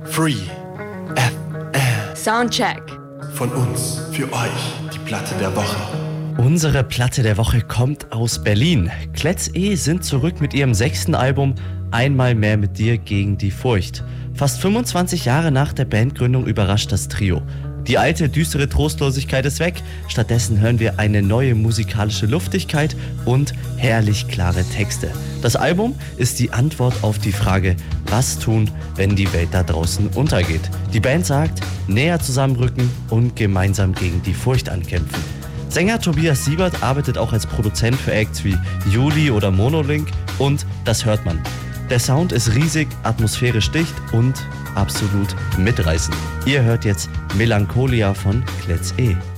Free FM. Soundcheck. Von uns, für euch, die Platte der Woche. Unsere Platte der Woche kommt aus Berlin. Kletz E sind zurück mit ihrem 6. Album Einmal mehr mit dir gegen die Furcht. Fast 25 Jahre nach der Bandgründung überrascht das Trio. Die alte, düstere Trostlosigkeit ist weg. Stattdessen hören wir eine neue musikalische Luftigkeit und herrlich klare Texte. Das Album ist die Antwort auf die Frage, was tun, wenn die Welt da draußen untergeht. Die Band sagt, näher zusammenrücken und gemeinsam gegen die Furcht ankämpfen. Sänger Tobias Siebert arbeitet auch als Produzent für Acts wie Juli oder Monolink und das hört man. Der Sound ist riesig, atmosphärisch dicht und absolut mitreißend. Ihr hört jetzt Melancholia von Kletz E.